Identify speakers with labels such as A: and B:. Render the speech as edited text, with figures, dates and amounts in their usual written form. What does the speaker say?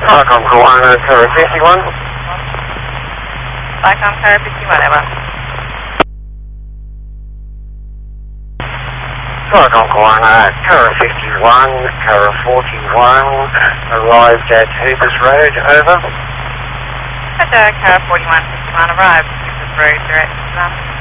A: Telecom Koala, Terra 51.
B: Telecom Terra 51, over.
A: Telecom Koala, Terra 51, Terra 41, arrived at Hoopers Road, over.
B: Terra 41, 51, arrived at Hoopers Road, direct.